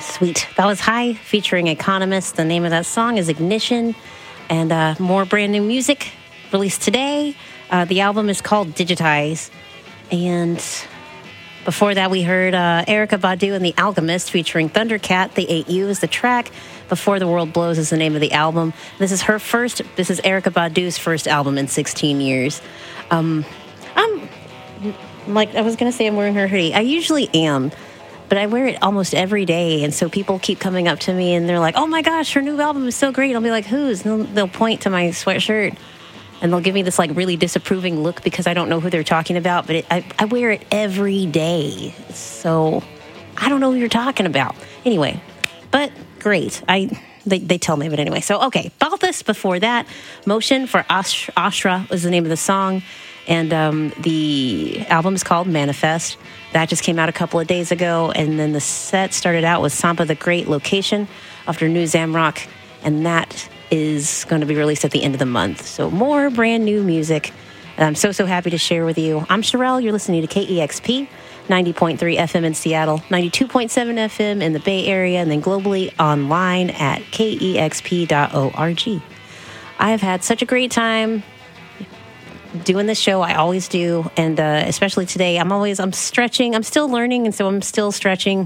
Sweet. That was High featuring Economist. The name of that song is Ignition. And more brand new music released today. The album is called Digitize. And before that, we heard Erykah Badu and The Alchemist featuring Thundercat. The 8U is the track. Before the World Blows is the name of the album. This is Erykah Badu's first album in 16 years. I'm like, I was going to say I'm wearing her hoodie. I usually am, but I wear it almost every day. And so people keep coming up to me and they're like, oh my gosh, her new album is so great. I'll be like, whose? And they'll point to my sweatshirt and they'll give me this like really disapproving look because I don't know who they're talking about. But I wear it every day. So I don't know who you're talking about. Anyway, but great. They tell me, but anyway. So, okay, Balthus before that. Motion for Ashra was the name of the song. And the album is called Manifest. That just came out a couple of days ago. And then the set started out with Sampa the Great, Location, after New Zamrock. And that is going to be released at the end of the month. So more brand new music. And I'm so happy to share with you. I'm Sherelle. You're listening to KEXP, 90.3 FM in Seattle, 92.7 FM in the Bay Area, and then globally online at kexp.org. I have had such a great time doing this show. I always do, and especially today. I'm stretching. I'm still learning, and so I'm still stretching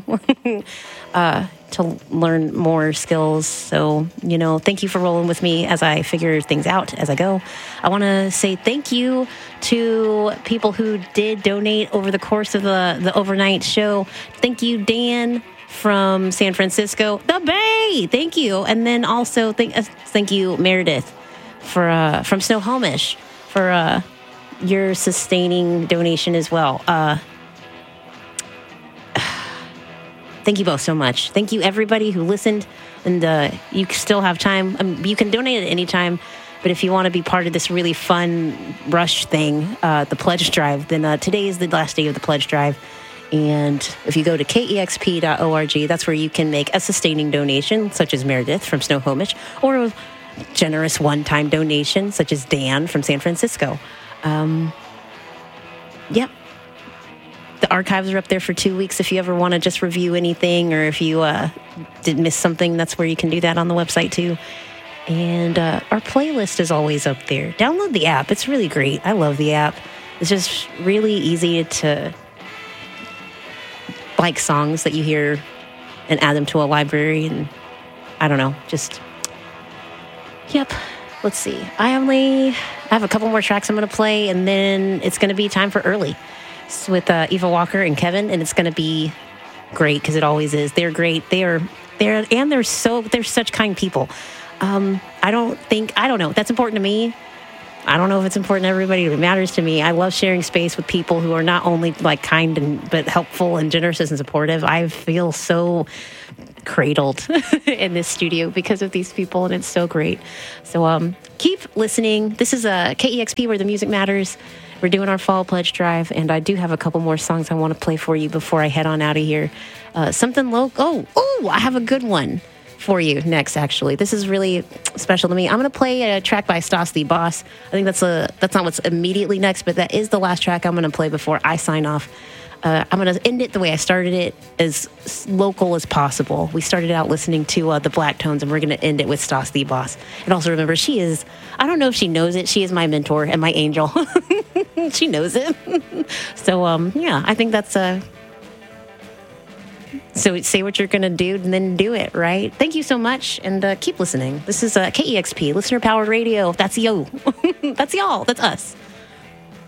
to learn more skills. So, thank you for rolling with me as I figure things out as I go. I want to say thank you to people who did donate over the course of the overnight show. Thank you, Dan from San Francisco, the Bay. Thank you, and then also thank you, Meredith, from Snohomish, for your sustaining donation as well. Thank you both so much. Thank you, everybody who listened. And you still have time. You can donate at any time. But if you want to be part of this really fun rush thing, the pledge drive, then today is the last day of the pledge drive. And if you go to kexp.org, that's where you can make a sustaining donation, such as Meredith from Snohomish, or a generous one-time donation, such as Dan from San Francisco. Yep. The archives are up there for 2 weeks. If you ever want to just review anything, or if you did miss something, that's where you can do that on the website too. And our playlist is always up there. Download the app. It's really great. I love the app. It's just really easy to like songs that you hear and add them to a library. And I don't know, just... Yep. Let's see. I have a couple more tracks I'm going to play, and then it's going to be time for Early. It's with Eva Walker and Kevin, and it's going to be great because it always is. They're great. They're such kind people. I don't know. That's important to me. I don't know if it's important to everybody, but it matters to me. I love sharing space with people who are not only like kind but helpful and generous and supportive. I feel so cradled in this studio because of these people, and it's so great. So keep listening. This is KEXP, where the music matters. We're doing our fall pledge drive, and I do have a couple more songs I want to play for you before I head on out of here. Something local. Oh, I have a good one for you next, actually. This is really special to me. I'm going to play a track by Stas the Boss. I think that's not what's immediately next, but that is the last track I'm going to play before I sign off. I'm going to end it the way I started it, as local as possible. We started out listening to the Black Tones, and we're going to end it with Stas the Boss. And also remember, she is, I don't know if she knows it, she is my mentor and my angel. She knows it. So, yeah, I think that's so say what you're going to do and then do it, right? Thank you so much, and keep listening. This is KEXP, listener-powered radio. That's yo. That's y'all. That's us.